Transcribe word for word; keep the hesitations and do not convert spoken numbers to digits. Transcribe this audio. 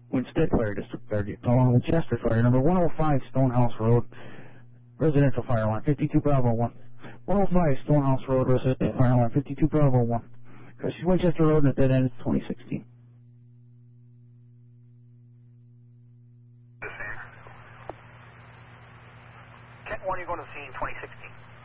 Winstead Fire District, Guardian. Along with Chester Fire, number one oh five Stonehouse Road, residential fire alarm, fifty-two Bravo one. one oh five Stonehouse Road, residential fire alarm, fifty-two Bravo one. Crashes Winchester Road and at dead end, twenty sixteen. Kent one, you're going to scene twenty sixteen.